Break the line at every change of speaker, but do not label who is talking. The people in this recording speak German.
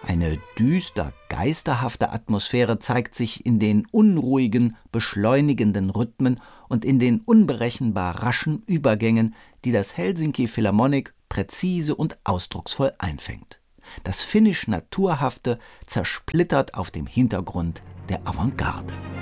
Eine düster, geisterhafte Atmosphäre zeigt sich in den unruhigen, beschleunigenden Rhythmen und in den unberechenbar raschen Übergängen, die das Helsinki Philharmonic präzise und ausdrucksvoll einfängt. Das finnisch-naturhafte zersplittert auf dem Hintergrund der Avantgarde.